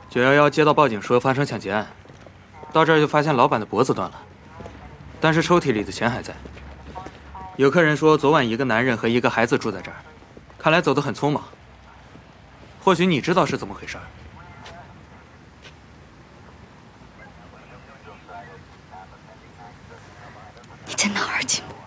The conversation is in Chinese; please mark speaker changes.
Speaker 1: 911接到报警说发生抢劫案，到这儿就发现老板的脖子断了，但是抽屉里的钱还在。有客人说昨晚一个男人和一个孩子住在这儿，看来走得很匆忙。或许你知道是怎么回事。
Speaker 2: 你在哪儿，金木？